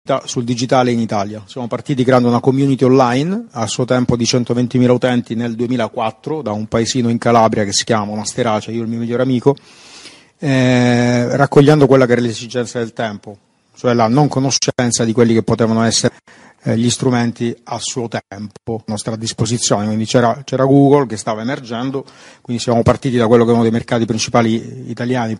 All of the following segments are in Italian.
sul digitale in Italia. Siamo partiti creando una community online a suo tempo di 120.000 utenti nel 2004 da un paesino in Calabria che si chiama Masterace, io e il mio migliore amico, raccogliendo quella che era l'esigenza del tempo, cioè la non conoscenza di quelli che potevano essere gli strumenti a suo tempo a nostra disposizione. Quindi c'era Google che stava emergendo, quindi siamo partiti da quello che è uno dei mercati principali italiani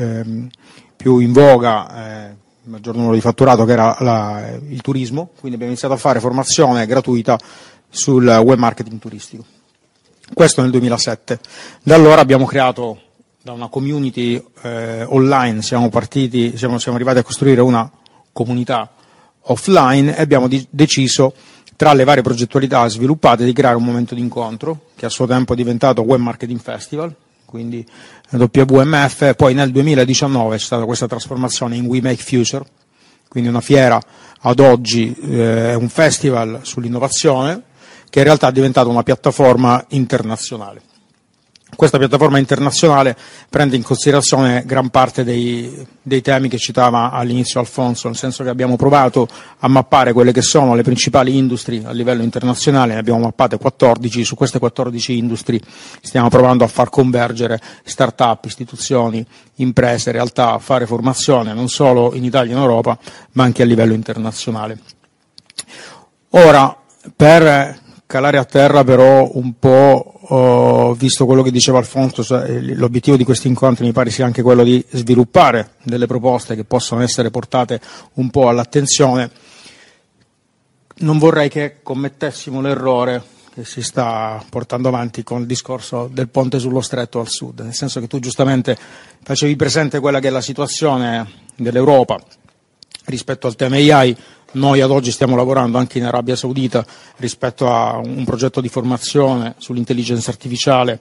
più in voga, maggior numero di fatturato, che era il turismo. Quindi abbiamo iniziato a fare formazione gratuita sul web marketing turistico. Questo nel 2007. Da allora abbiamo creato, da una community online, siamo arrivati a costruire una comunità offline e abbiamo deciso, tra le varie progettualità sviluppate, di creare un momento di incontro che a suo tempo è diventato Web Marketing Festival, quindi WMF. Poi nel 2019 c'è stata questa trasformazione in We Make Future, quindi una fiera ad oggi, un festival sull'innovazione che in realtà è diventata una piattaforma internazionale. Questa piattaforma internazionale prende in considerazione gran parte dei temi che citava all'inizio Alfonso, nel senso che abbiamo provato a mappare quelle che sono le principali industrie a livello internazionale, ne abbiamo mappate 14, su queste 14 industrie stiamo provando a far convergere start-up, istituzioni, imprese, realtà, a fare formazione non solo in Italia e in Europa, ma anche a livello internazionale. Ora, per calare a terra però un po', visto quello che diceva Alfonso, l'obiettivo di questi incontri mi pare sia anche quello di sviluppare delle proposte che possono essere portate un po' all'attenzione. Non vorrei che commettessimo l'errore che si sta portando avanti con il discorso del ponte sullo stretto al sud, nel senso che tu giustamente facevi presente quella che è la situazione dell'Europa rispetto al tema AI. Noi ad oggi stiamo lavorando anche in Arabia Saudita rispetto a un progetto di formazione sull'intelligenza artificiale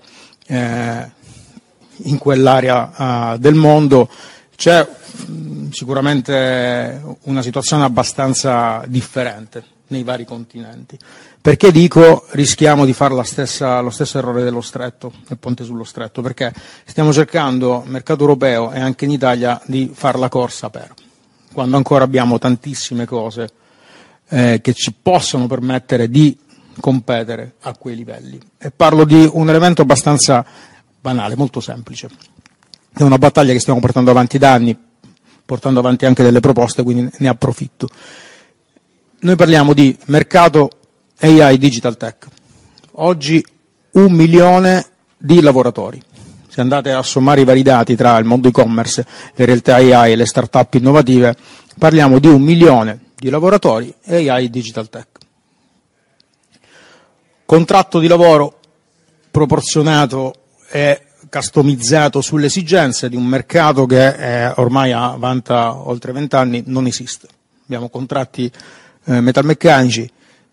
in quell'area del mondo. C'è sicuramente una situazione abbastanza differente nei vari continenti. Perché dico rischiamo di fare lo stesso errore dello stretto, del ponte sullo stretto? Perché stiamo cercando, mercato europeo e anche in Italia, di fare la corsa quando ancora abbiamo tantissime cose che ci possono permettere di competere a quei livelli. E parlo di un elemento abbastanza banale, molto semplice. È una battaglia che stiamo portando avanti da anni, portando avanti anche delle proposte, quindi ne approfitto. Noi parliamo di mercato AI Digital Tech. Oggi 1 milione di lavoratori. Se andate a sommare i vari dati tra il mondo e-commerce, le realtà AI e le start-up innovative, parliamo di 1 milione di lavoratori e AI Digital Tech. Contratto di lavoro proporzionato e customizzato sulle esigenze di un mercato che ormai vanta oltre 20 anni, non esiste. Abbiamo contratti metalmeccanici,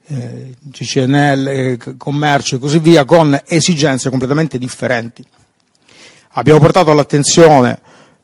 CCNL, commercio e così via, con esigenze completamente differenti. Abbiamo portato all'attenzione,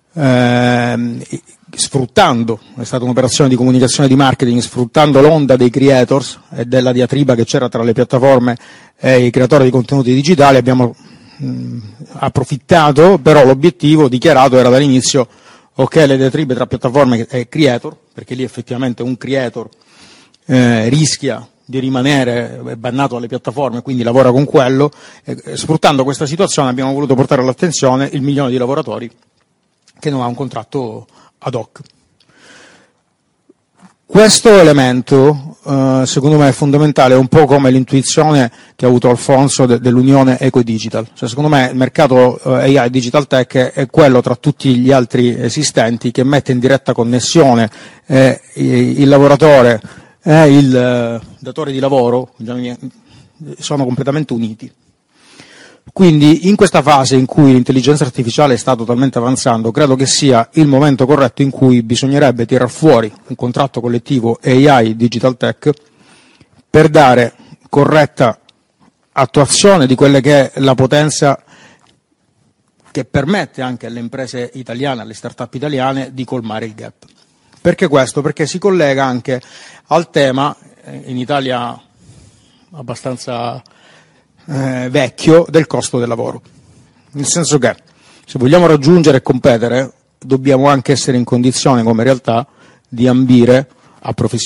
sfruttando, è stata un'operazione di comunicazione e di marketing, sfruttando l'onda dei creators e della diatriba che c'era tra le piattaforme e i creatori di contenuti digitali, abbiamo approfittato, però l'obiettivo dichiarato era dall'inizio, ok, le diatribe tra piattaforme e creator, perché lì effettivamente un creator rischia di rimanere bannato alle piattaforme, quindi lavora con quello. Sfruttando questa situazione abbiamo voluto portare all'attenzione il 1 milione di lavoratori che non ha un contratto ad hoc. Questo elemento secondo me è fondamentale, è un po' come l'intuizione che ha avuto Alfonso dell'unione Eco e Digital. Cioè, secondo me il mercato AI Digital Tech è quello tra tutti gli altri esistenti che mette in diretta connessione il lavoratore e il datore di lavoro, sono completamente uniti. Quindi in questa fase in cui l'intelligenza artificiale sta totalmente avanzando, credo che sia il momento corretto in cui bisognerebbe tirar fuori un contratto collettivo AI Digital Tech per dare corretta attuazione di quelle che è la potenza che permette anche alle imprese italiane, alle start-up italiane, di colmare il gap. Perché questo? Perché si collega anche al tema, in Italia abbastanza vecchio, del costo del lavoro. Nel senso che se vogliamo raggiungere e competere dobbiamo anche essere in condizione come realtà di ambire a professioni